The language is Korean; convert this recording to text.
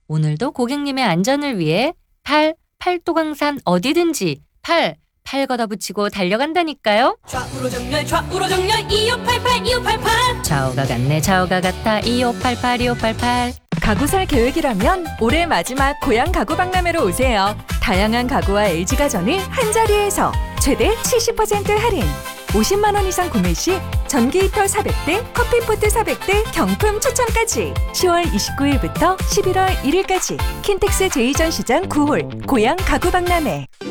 오늘도 고객님의 안전을 위해 팔도강산 어디든지 팔 걷어붙이고 달려간다니까요. 좌우로 정렬 2588 2588 좌우가 같네 좌우가 같아 2588 가구 살 계획이라면 올해 마지막 고향 가구 박람회로 오세요. 다양한 가구와 LG가전을 한자리에서 최대 70% 할인. 50만 원 이상 구매 시 전기 히터 400대, 커피포트 400대 경품 추첨까지. 10월 29일부터 11월 1일까지 킨텍스 제2전시장 9홀 고향 가구 박람회.